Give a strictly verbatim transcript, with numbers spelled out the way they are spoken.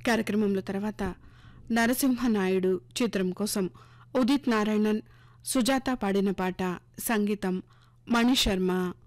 కార్యక్రమంలో తర్వాత నరసింహనాయుడు చిత్రం కోసం ఉదిత్ నారాయణన్, సుజాత పాడిన పాట, సంగీతం మణిశర్మ.